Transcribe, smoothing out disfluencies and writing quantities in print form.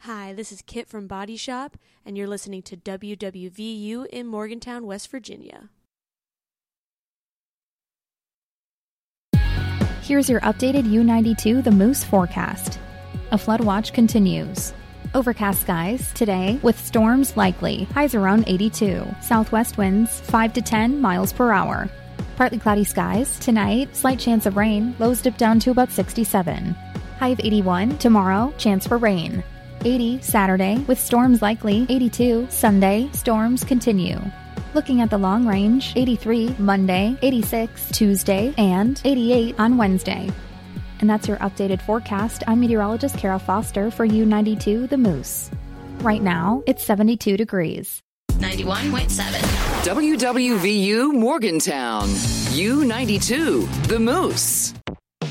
Hi, this is Kit from Body Shop, and you're listening to WWVU in Morgantown, West Virginia. Here's your updated U92 The Moose forecast. A flood watch continues. Overcast skies today with storms likely. Highs around 82. Southwest winds 5 to 10 miles per hour. Partly cloudy skies tonight. Slight chance of rain. Lows dip down to about 67. High of 81 tomorrow. Chance for rain. 80 Saturday with storms likely. 82 Sunday. Storms continue. Looking at the long range, 83 Monday, 86 Tuesday, and 88 on Wednesday. And that's your updated forecast. I'm meteorologist Carol Foster for U92 The Moose. Right now, it's 72 degrees. 91.7. WWVU Morgantown. U92 The Moose.